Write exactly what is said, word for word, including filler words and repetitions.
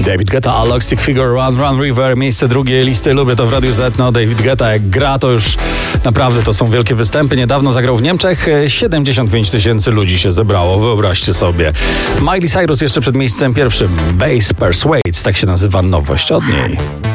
David Guetta, Alok, Stick Figure, Run, Run River. Miejsce drugie listy Lubię to w Radiu Z. No, David Guetta jak gra, to już naprawdę to są wielkie występy. Niedawno zagrał w Niemczech. siedemdziesiąt pięć tysięcy ludzi się zebrało. Wyobraźcie sobie. Miley Cyrus jeszcze przed miejscem pierwszym. Bass Persuades, tak się nazywa nowość od niej.